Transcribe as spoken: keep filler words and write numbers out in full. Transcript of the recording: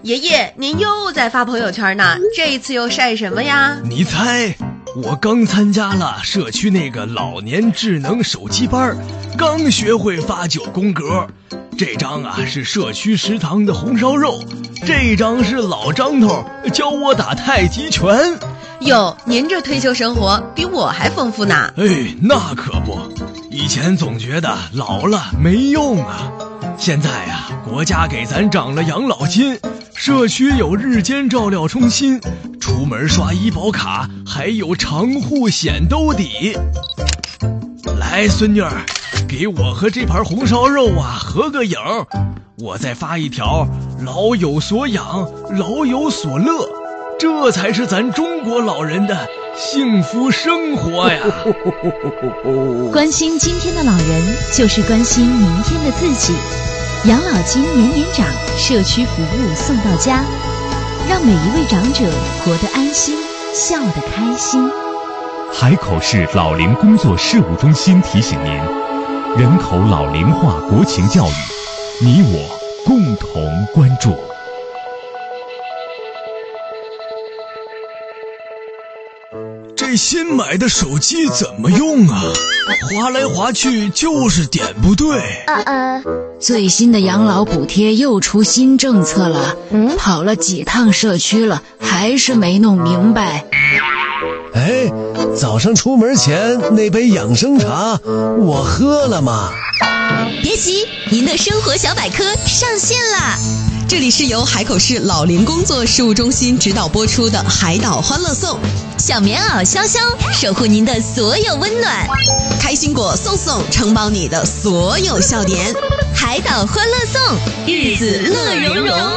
爷爷，您又在发朋友圈呢，这一次又晒什么呀？ 你猜，我刚参加了社区那个老年智能手机班，刚学会发九宫格。这张啊是社区食堂的红烧肉，这张是老张头教我打太极拳。 哟，您这退休生活比我还丰富呢。 哎，那可不，以前总觉得老了没用啊，现在啊，国家给咱涨了养老金，社区有日间照料中心，出门刷医保卡还有长户显兜底。来，孙女儿，给我和这盘红烧肉啊合个影，我再发一条老有所养，老有所乐，这才是咱中国老人的幸福生活呀。 关心今天的老人，就是关心明天的自己。养老金年年涨，社区服务送到家，让每一位长者活得安心，笑得开心。 海口市老龄工作事务中心提醒您，人口老龄化国情教育，你我共同关注。 这新买的手机怎么用啊？滑来滑去就是点不对。 呃呃，最新的养老补贴又出新政策了，嗯，跑了几趟社区了，还是没弄明白。 哎，早上出门前那杯养生茶我喝了吗？ 别急，您的生活小百科上线啦！这里是由海口市老龄工作事务中心指导播出的海岛欢乐颂， 小棉袄潇潇守护您的所有温暖， 开心果送送承包你的所有笑点。 海岛欢乐颂，日子乐融融。